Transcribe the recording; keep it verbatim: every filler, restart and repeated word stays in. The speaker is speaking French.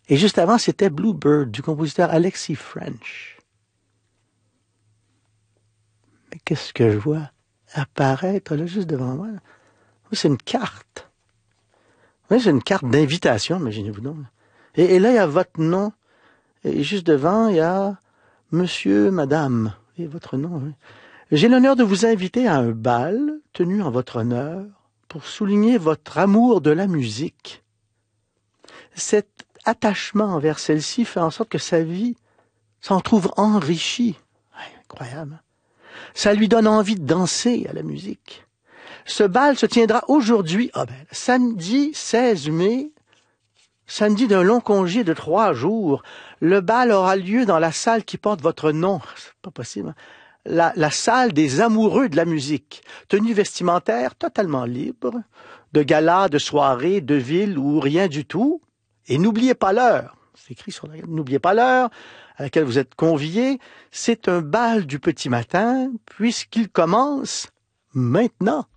Et juste avant, c'était Bluebird du compositeur Alexis French. Mais qu'est-ce que je vois apparaître là juste devant moi? C'est une carte. Oui, c'est une carte d'invitation, imaginez-vous donc. Et, et là, il y a votre nom. Et juste devant, il y a Monsieur, Madame. Et votre nom, oui. J'ai l'honneur de vous inviter à un bal tenu en votre honneur pour souligner votre amour de la musique. Cet attachement envers celle-ci fait en sorte que sa vie s'en trouve enrichie. Incroyable. Ça lui donne envie de danser à la musique. Ce bal se tiendra aujourd'hui, ah ben, samedi seize mai, samedi d'un long congé de trois jours. Le bal aura lieu dans la salle qui porte votre nom. C'est pas possible. La, la salle des amoureux de la musique. Tenue vestimentaire totalement libre, de gala, de soirée, de ville ou rien du tout. Et n'oubliez pas l'heure. C'est écrit sur la... N'oubliez pas l'heure à laquelle vous êtes conviés. C'est un bal du petit matin, puisqu'il commence maintenant.